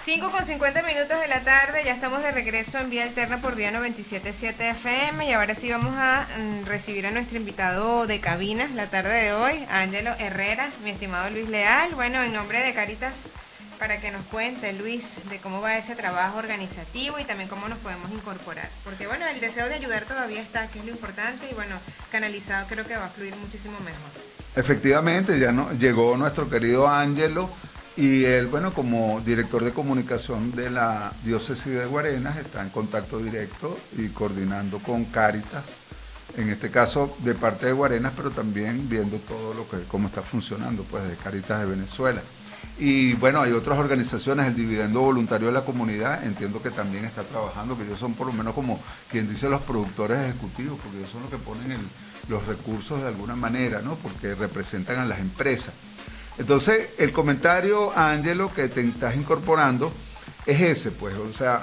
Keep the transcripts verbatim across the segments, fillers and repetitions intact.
cinco con cincuenta minutos de la tarde, ya estamos de regreso en Vía Alterna por Vía noventa y siete punto siete F M y ahora sí vamos a mm, recibir a nuestro invitado de cabina la tarde de hoy, Ángelo Herrera, mi estimado Luis Leal. Bueno, en nombre de Cáritas, para que nos cuente, Luis, de cómo va ese trabajo organizativo y también cómo nos podemos incorporar. Porque bueno, el deseo de ayudar todavía está, que es lo importante, y bueno, canalizado creo que va a fluir muchísimo mejor. Efectivamente, ya no, llegó nuestro querido Ángelo. Y él, bueno, como director de comunicación de la diócesis de Guarenas, está en contacto directo y coordinando con Cáritas, en este caso de parte de Guarenas, pero también viendo todo lo que, cómo está funcionando, pues, de Cáritas de Venezuela. Y bueno, hay otras organizaciones, el Dividendo Voluntario de la Comunidad, entiendo que también está trabajando, que ellos son por lo menos como quien dice los productores ejecutivos, porque ellos son los que ponen el, los recursos de alguna manera, ¿no? Porque representan a las empresas. Entonces, el comentario, Ángelo, que te estás incorporando, es ese, pues, o sea,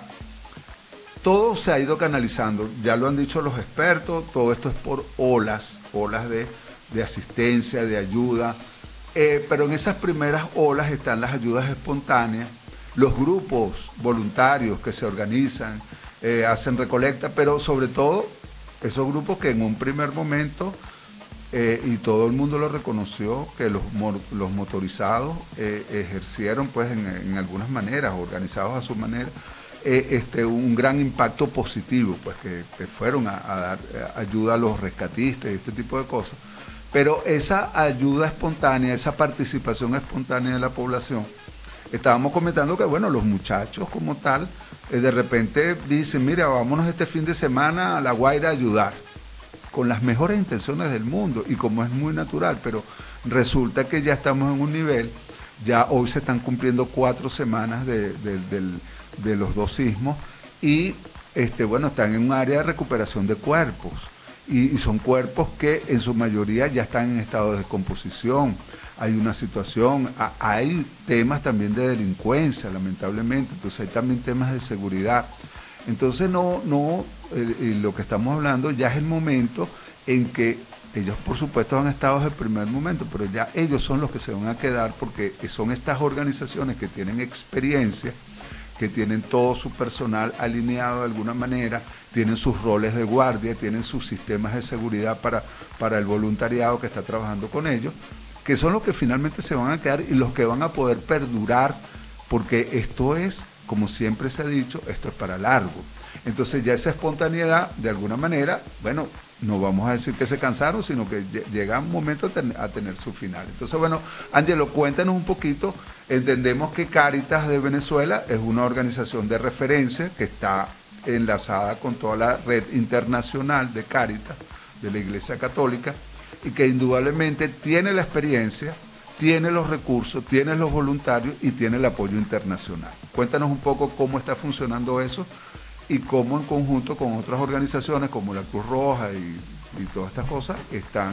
todo se ha ido canalizando, ya lo han dicho los expertos, todo esto es por olas, olas de, de asistencia, de ayuda, eh, pero en esas primeras olas están las ayudas espontáneas, los grupos voluntarios que se organizan, eh, hacen recolecta, pero sobre todo esos grupos que en un primer momento... Eh, y todo el mundo lo reconoció, que los, los motorizados eh, ejercieron pues en, en algunas maneras, organizados a su manera, eh, este, un gran impacto positivo, pues que, que fueron a, a dar ayuda a los rescatistas y este tipo de cosas. Pero esa ayuda espontánea, esa participación espontánea de la población, estábamos comentando que bueno, los muchachos como tal, eh, de repente dicen, mira, vámonos este fin de semana a La Guaira a ayudar, con las mejores intenciones del mundo y como es muy natural, pero resulta que ya estamos en un nivel, ya hoy se están cumpliendo cuatro semanas de, de, de, de los dos sismos y este, bueno, están en un área de recuperación de cuerpos y, y son cuerpos que en su mayoría ya están en estado de descomposición, hay una situación, a, hay temas también de delincuencia lamentablemente, entonces hay también temas de seguridad. Entonces no, no, eh, lo que estamos hablando ya es el momento en que ellos por supuesto han estado desde el primer momento, pero ya ellos son los que se van a quedar porque son estas organizaciones que tienen experiencia, que tienen todo su personal alineado de alguna manera, tienen sus roles de guardia, tienen sus sistemas de seguridad para, para el voluntariado que está trabajando con ellos, que son los que finalmente se van a quedar y los que van a poder perdurar, porque esto es... como siempre se ha dicho, esto es para largo. Entonces ya esa espontaneidad, de alguna manera, bueno, no vamos a decir que se cansaron, sino que llega un momento a, ten, a tener su final. Entonces, bueno, Ángelo, cuéntanos un poquito. Entendemos que Cáritas de Venezuela es una organización de referencia que está enlazada con toda la red internacional de Cáritas, de la Iglesia Católica, y que indudablemente tiene la experiencia, tiene los recursos, tiene los voluntarios y tiene el apoyo internacional. Cuéntanos un poco cómo está funcionando eso y cómo en conjunto con otras organizaciones como la Cruz Roja y, y todas estas cosas están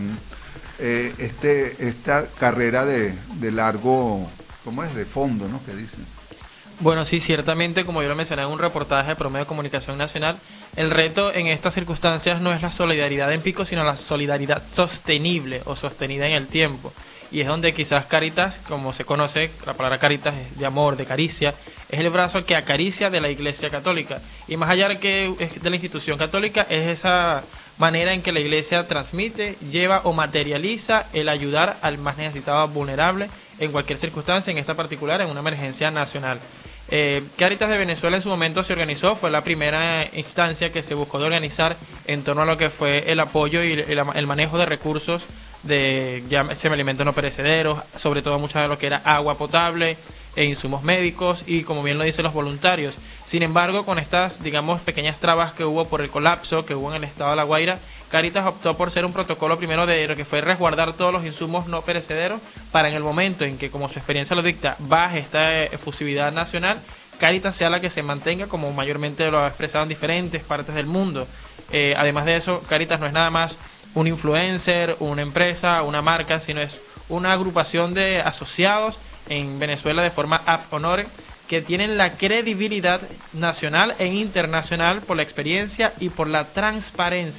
eh, este, esta carrera de, de largo, ¿cómo es? De fondo, ¿no? ¿Qué dicen? Bueno, sí, ciertamente, como yo lo mencioné en un reportaje de Promedio de Comunicación Nacional, el reto en estas circunstancias no es la solidaridad en pico, sino la solidaridad sostenible o sostenida en el tiempo. Y es donde quizás Cáritas, como se conoce, la palabra Cáritas es de amor, de caricia, es el brazo que acaricia de la Iglesia Católica. Y más allá de que es de la institución católica, es esa manera en que la Iglesia transmite, lleva o materializa el ayudar al más necesitado, vulnerable, en cualquier circunstancia, en esta particular, en una emergencia nacional. Eh, Cáritas de Venezuela en su momento se organizó, fue la primera instancia que se buscó de organizar en torno a lo que fue el apoyo y el, el manejo de recursos de llámese alimentos no perecederos, sobre todo mucho de lo que era agua potable e insumos médicos y como bien lo dicen los voluntarios. Sin embargo, con estas, digamos, pequeñas trabas que hubo por el colapso que hubo en el estado de La Guaira, Cáritas optó por ser un protocolo primero de lo que fue resguardar todos los insumos no perecederos para en el momento en que, como su experiencia lo dicta, baje esta efusividad nacional, Cáritas sea la que se mantenga, como mayormente lo ha expresado en diferentes partes del mundo. Eh, además de eso, Cáritas no es nada más un influencer, una empresa, una marca, sino es una agrupación de asociados en Venezuela de forma ad honorem que tienen la credibilidad nacional e internacional por la experiencia y por la transparencia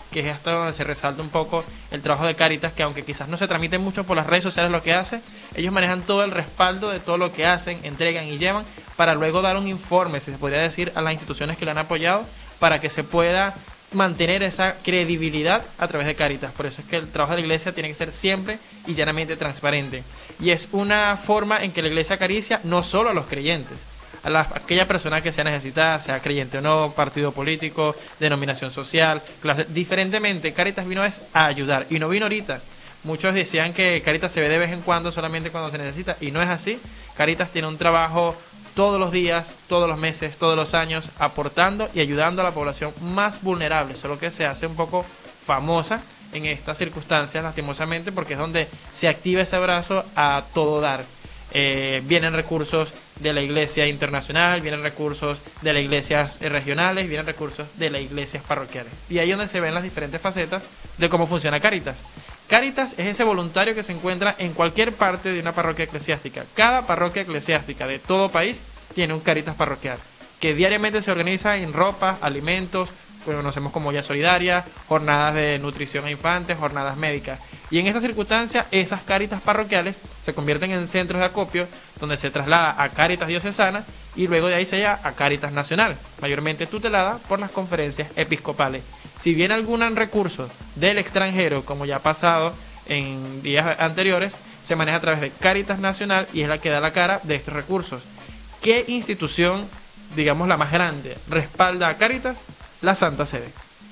que es hasta donde se resalta un poco el trabajo de Cáritas, que aunque quizás no se transmite mucho por las redes sociales lo que hace, ellos manejan todo el respaldo de todo lo que hacen, entregan y llevan, para luego dar un informe, si se podría decir, a las instituciones que lo han apoyado, para que se pueda mantener esa credibilidad a través de Cáritas. Por eso es que el trabajo de la iglesia tiene que ser siempre y llanamente transparente. Y es una forma en que la iglesia acaricia no solo a los creyentes, a, la, a aquella persona que sea necesitada, sea creyente o no, partido político, denominación social, clase. Diferentemente, Cáritas vino es a ayudar, y no vino ahorita. Muchos decían que Cáritas se ve de vez en cuando, solamente cuando se necesita, y no es así. Cáritas tiene un trabajo todos los días, todos los meses, todos los años, aportando y ayudando a la población más vulnerable, solo que se hace un poco famosa en estas circunstancias, lastimosamente, porque es donde se activa ese brazo a todo dar. Eh, vienen recursos de la iglesia internacional, vienen recursos de las iglesias regionales, vienen recursos de las iglesias parroquiales. Y ahí es donde se ven las diferentes facetas de cómo funciona Cáritas. Cáritas es ese voluntario que se encuentra en cualquier parte de una parroquia eclesiástica. Cada parroquia eclesiástica de todo país tiene un Cáritas parroquial, que diariamente se organiza en ropa, alimentos, conocemos como Olla Solidaria, jornadas de nutrición a infantes, jornadas médicas. Y en esta circunstancia, esas Cáritas parroquiales se convierten en centros de acopio, donde se traslada a Cáritas diocesana y luego de ahí se lleva a Cáritas nacional, mayormente tutelada por las conferencias episcopales. Si viene algún recurso del extranjero, como ya ha pasado en días anteriores, se maneja a través de Cáritas nacional y es la que da la cara de estos recursos. ¿Qué institución, digamos la más grande, respalda a Cáritas? La Santa Sede.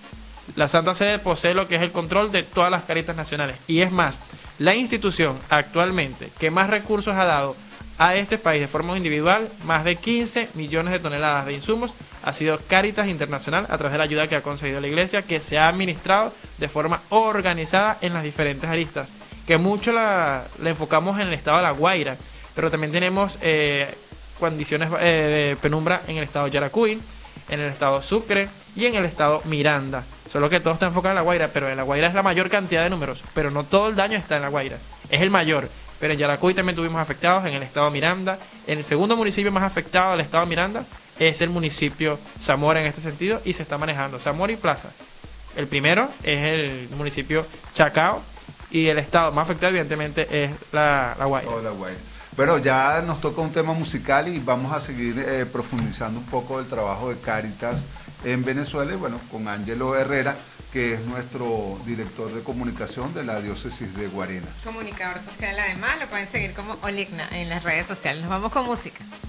La Santa Sede posee lo que es el control de todas las Cáritas nacionales. Y es más, la institución actualmente que más recursos ha dado a este país de forma individual, más de quince millones de toneladas de insumos, ha sido Cáritas Internacional, a través de la ayuda que ha concedido la iglesia, que se ha administrado de forma organizada en las diferentes aristas, que mucho la, la enfocamos en el estado de La Guaira, pero también tenemos eh, condiciones eh, de penumbra en el estado de Yaracuy, en el estado Sucre y en el estado Miranda. Solo que todo está enfocado en La Guaira, pero en La Guaira es la mayor cantidad de números, pero no todo el daño está en La Guaira, es el mayor. Pero en Yaracuy también tuvimos afectados, en el estado Miranda. En el segundo municipio más afectado del estado Miranda es el municipio Zamora en este sentido, y se está manejando Zamora y Plaza. El primero es el municipio Chacao, y el estado más afectado evidentemente es La, la Guaira. Oh, La Guaira. Bueno, ya nos toca un tema musical y vamos a seguir eh, profundizando un poco del trabajo de Cáritas en Venezuela, y bueno, con Ángelo Herrera, que es nuestro director de comunicación de la diócesis de Guarenas. Comunicador social además, lo pueden seguir como Oligna en las redes sociales. Nos vamos con música.